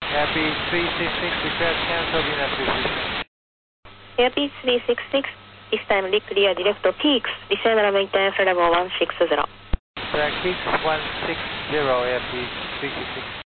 Airbus 366, request cancel VNAV 366. Airbus 366, this time clear direct peaks, descend runway 10 flight level 160. Correct, peaks 160, Airbus 366.